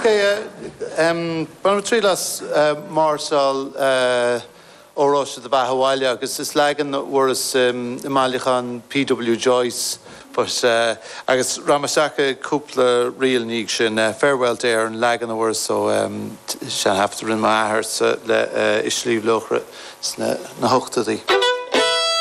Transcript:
Ban trílas Marsal Orosh the Bahawalia, agus is legan was Malichan P.W. Joyce, but agus Ramasaka Kupla real nig sin farewell there and legan was so shan have to rin my heart le isleave lochra na hochtadi.